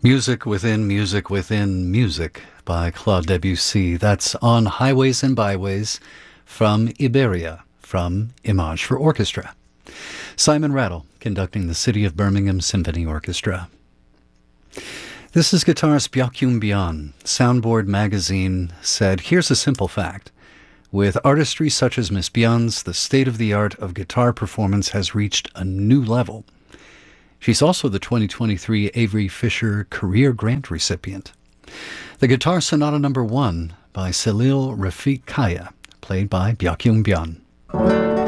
Music within music by Claude Debussy. That's On Highways and Byways from Iberia, from Image for Orchestra. Simon Rattle conducting the City of Birmingham Symphony Orchestra. This is guitarist Byakyung Byon. Soundboard magazine said, "Here's a simple fact. With artistry such as Miss Byon's, the state-of-the-art of guitar performance has reached a new level." She's also the 2023 Avery Fisher Career Grant recipient. The Guitar Sonata No. 1 by Salil Rafiq Kaya, played by Byakyung Byon.